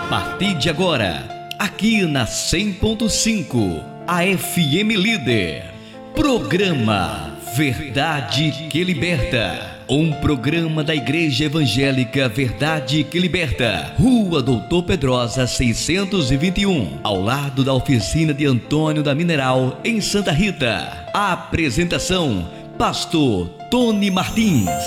partir de agora, aqui na 100.5, a FM Líder, programa Verdade que Liberta. Um programa da Igreja Evangélica Verdade que Liberta, Rua Doutor Pedrosa 621, ao lado da oficina de Antônio da Mineral, em Santa Rita. A apresentação, Pastor Tony Martins.